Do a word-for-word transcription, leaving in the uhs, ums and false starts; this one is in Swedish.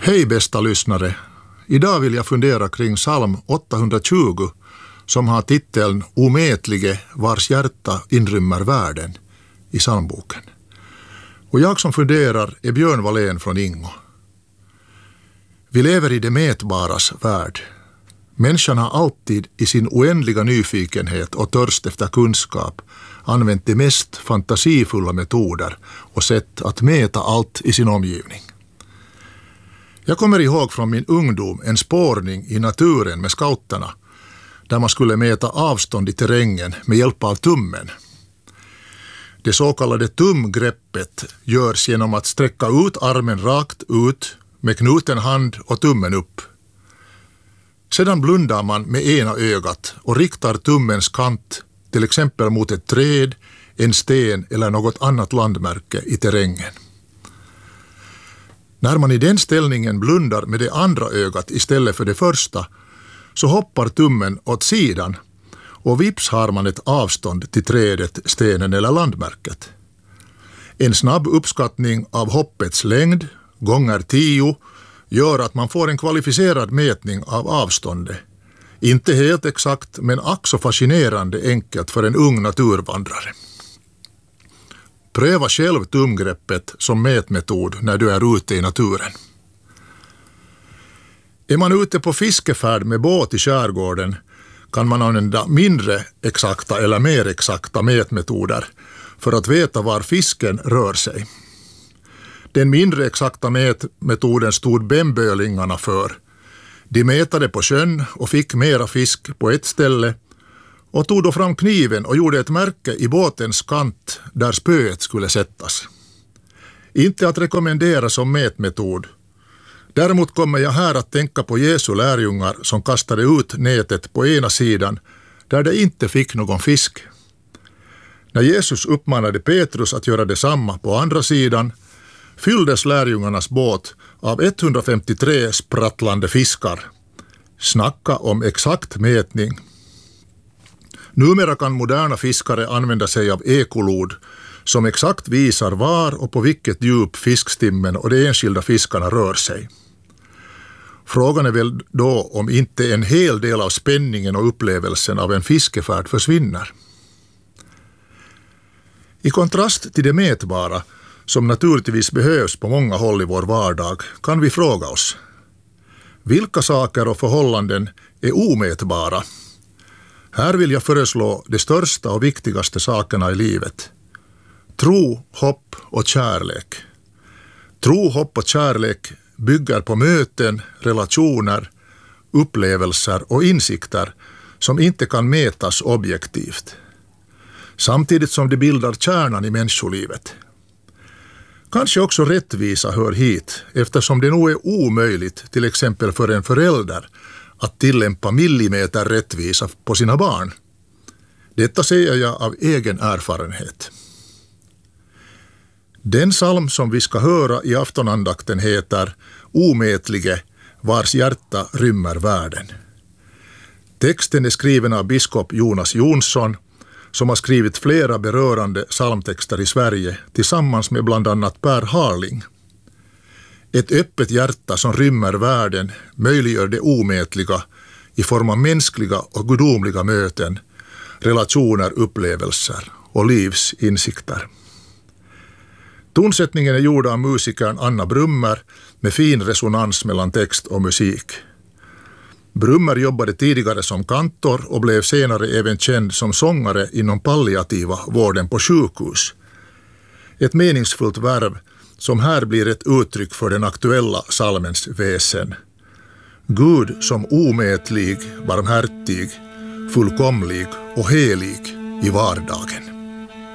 Hej bästa lyssnare! Idag vill jag fundera kring psalm åttahundratjugo som har titeln Omätlige vars hjärta inrymmer världen i psalmboken. Och jag som funderar är Björn Wallén från Ingo. Vi lever i det mätbaras värld. Människan har alltid i sin oändliga nyfikenhet och törst efter kunskap använt de mest fantasifulla metoder och sätt att mäta allt i sin omgivning. Jag kommer ihåg från min ungdom en spårning i naturen med scouterna där man skulle mäta avstånd i terrängen med hjälp av tummen. Det så kallade tumgreppet görs genom att sträcka ut armen rakt ut med knuten hand och tummen upp. Sedan blundar man med ena ögat och riktar tummens kant till exempel mot ett träd, en sten eller något annat landmärke i terrängen. När man i den ställningen blundar med det andra ögat istället för det första så hoppar tummen åt sidan och vips har man ett avstånd till trädet, stenen eller landmärket. En snabb uppskattning av hoppets längd gånger tio gör att man får en kvalificerad mätning av avståndet. Inte helt exakt men ack så fascinerande enkelt för en ung naturvandrare. Pröva själv tumgreppet som mätmetod när du är ute i naturen. Är man ute på fiskefärd med båt i skärgården kan man använda mindre exakta eller mer exakta mätmetoder för att veta var fisken rör sig. Den mindre exakta mätmetoden stod bembölingarna för. De mätade på sjön och fick mera fisk på ett ställe och tog då fram kniven och gjorde ett märke i båtens kant där spöet skulle sättas. Inte att rekommendera som mätmetod. Däremot kommer jag här att tänka på Jesu lärjungar som kastade ut nätet på ena sidan där det inte fick någon fisk. När Jesus uppmanade Petrus att göra detsamma på andra sidan fylldes lärjungarnas båt av etthundrafemtiotre sprattlande fiskar. Snacka om exakt mätning. Numera kan moderna fiskare använda sig av ekolod som exakt visar var och på vilket djup fiskstimmen och de enskilda fiskarna rör sig. Frågan är väl då om inte en hel del av spänningen och upplevelsen av en fiskefärd försvinner. I kontrast till det mätbara, som naturligtvis behövs på många håll i vår vardag, kan vi fråga oss: vilka saker och förhållanden är omätbara? Här vill jag föreslå de största och viktigaste sakerna i livet. Tro, hopp och kärlek. Tro, hopp och kärlek bygger på möten, relationer, upplevelser och insikter som inte kan mätas objektivt. Samtidigt som de bildar kärnan i människolivet. Kanske också rättvisa hör hit eftersom det nog är omöjligt till exempel för en förälder att tillämpa millimeter rättvisa på sina barn. Detta säger jag av egen erfarenhet. Den psalm som vi ska höra i aftonandakten heter Omätlige vars hjärta rymmer världen. Texten är skriven av biskop Jonas Jonsson som har skrivit flera berörande psalmtexter i Sverige tillsammans med bland annat Per Harling. Ett öppet hjärta som rymmer världen möjliggör det omätliga i form av mänskliga och gudomliga möten, relationer, upplevelser och livsinsikter. Tonsättningen är gjord av musikern Anna Brummer med fin resonans mellan text och musik. Brummer jobbade tidigare som kantor och blev senare även känd som sångare inom palliativa vården på sjukhus. Ett meningsfullt värv som här blir ett uttryck för den aktuella psalmens väsen. Gud som omätlig, barmhärtig, fullkomlig och helig i vardagen.